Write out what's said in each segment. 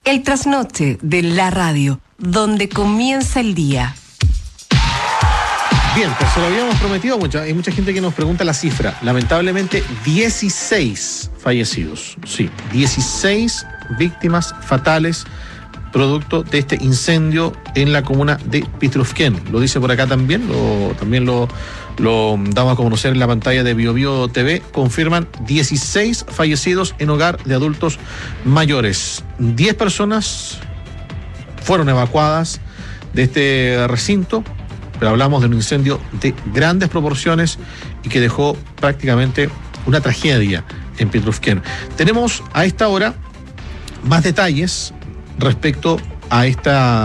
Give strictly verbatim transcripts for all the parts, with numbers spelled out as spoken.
El trasnoche de la radio, donde comienza el día. Bien, pues se lo habíamos prometido, mucha, hay mucha gente que nos pregunta la cifra. Lamentablemente, dieciséis fallecidos. Sí, dieciséis víctimas fatales producto de este incendio en la comuna de Pitrufquén. Lo dice por acá también, lo, también lo, lo damos a conocer en la pantalla de Bio Bio T V. Confirman dieciséis fallecidos en hogar de adultos mayores. diez personas fueron evacuadas de este recinto, pero hablamos de un incendio de grandes proporciones y que dejó prácticamente una tragedia en Pitrufquén. Tenemos a esta hora más detalles respecto a esta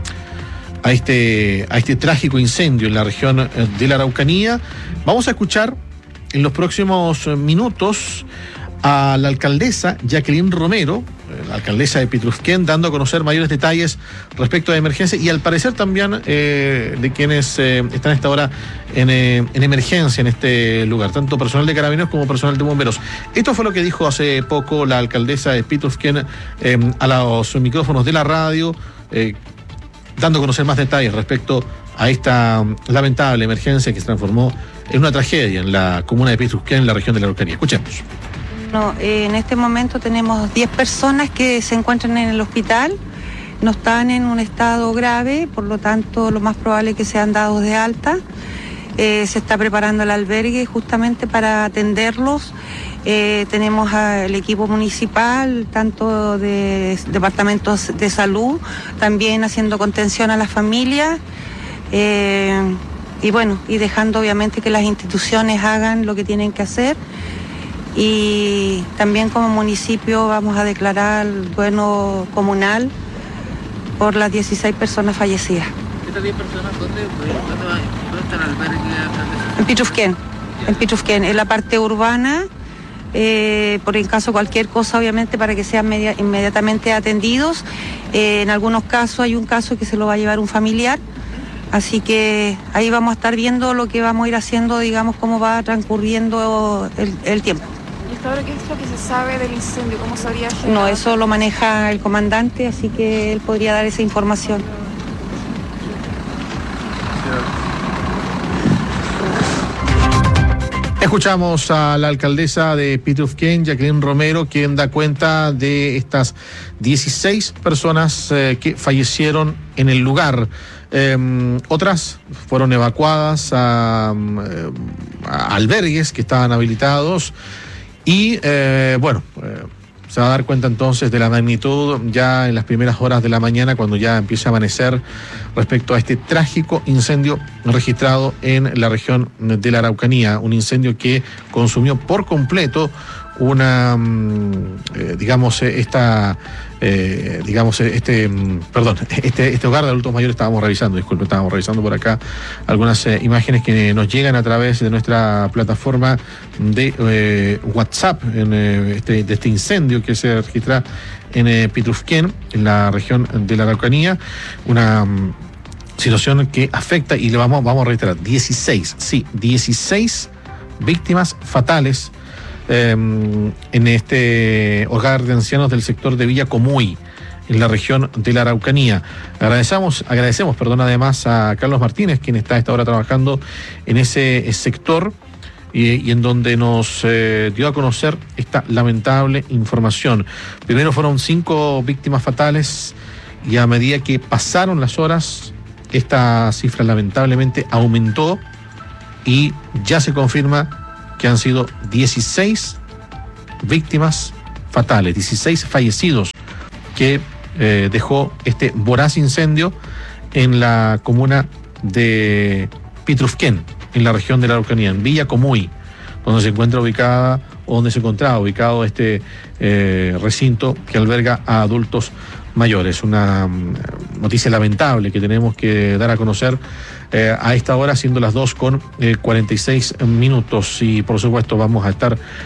a este a este trágico incendio en la región de la Araucanía. Vamos a escuchar en los próximos minutos a la alcaldesa Jacqueline Romero, la alcaldesa de Pitrufquén, dando a conocer mayores detalles respecto a la emergencia y al parecer también eh, de quienes eh, están a esta hora en, eh, en emergencia en este lugar, tanto personal de carabineros como personal de bomberos. Esto fue lo que dijo hace poco la alcaldesa de Pitrufquén eh, a los micrófonos de la radio, eh, dando a conocer más detalles respecto a esta lamentable emergencia que se transformó en una tragedia en la comuna de Pitrufquén, en la región de la Araucanía. Escuchemos. No, eh, en este momento tenemos diez personas que se encuentran en el hospital, no están en un estado grave, por lo tanto lo más probable es que sean dados de alta. Eh, se está preparando el albergue justamente para atenderlos. Eh, tenemos al equipo municipal, tanto de departamentos de salud, también haciendo contención a las familias. Eh, y bueno, y dejando obviamente que las instituciones hagan lo que tienen que hacer. Y también como municipio vamos a declarar duelo comunal por las dieciséis personas fallecidas. ¿Estas diez personas dónde, dónde, va, dónde está el albergue? En Pitrufquén, en Pitrufquén, en la parte urbana, eh, por en caso cualquier cosa obviamente para que sean media, inmediatamente atendidos. Eh, en algunos casos hay un caso que se lo va a llevar un familiar, así que ahí vamos a estar viendo lo que vamos a ir haciendo, digamos, cómo va transcurriendo el, el tiempo. ¿Y hasta ahora qué es lo que se sabe del incendio? ¿Cómo se habría generado? No, eso lo maneja el comandante, así que él podría dar esa información. Escuchamos a la alcaldesa de Pitrufquén, Jacqueline Romero, quien da cuenta de estas dieciséis personas eh, que fallecieron en el lugar. Eh, otras fueron evacuadas a, a albergues que estaban habilitados. Y eh, bueno, eh, se va a dar cuenta entonces de la magnitud ya en las primeras horas de la mañana, cuando ya empieza a amanecer, respecto a este trágico incendio registrado en la región de la Araucanía. Un incendio que consumió por completo una, eh, digamos, esta, eh, digamos, este, perdón, este, este hogar de adultos mayores. Estábamos revisando, disculpe, estábamos revisando por acá algunas eh, imágenes que nos llegan a través de nuestra plataforma de eh, WhatsApp en, eh, este, de este incendio que se registra en eh, Pitrufquén, en la región de la Araucanía. Una um, situación que afecta, y le vamos, vamos a reiterar, dieciséis, sí, dieciséis víctimas fatales Eh, en este hogar de ancianos del sector de Villa Comuy, en la región de la Araucanía. Agradecemos, agradecemos, perdón, además a Carlos Martínez, quien está a esta hora trabajando en ese sector y, y en donde nos eh, dio a conocer esta lamentable información. Primero fueron cinco víctimas fatales y a medida que pasaron las horas, esta cifra lamentablemente aumentó y ya se confirma que han sido dieciséis víctimas fatales, dieciséis fallecidos que eh, dejó este voraz incendio en la comuna de Pitrufquén, en la región de la Araucanía, en Villa Comuy, donde se encuentra ubicada, o donde se encontraba ubicado este eh, recinto que alberga a adultos mayores. Una noticia lamentable que tenemos que dar a conocer eh, a esta hora, siendo las dos con cuarenta y seis minutos, y por supuesto vamos a estar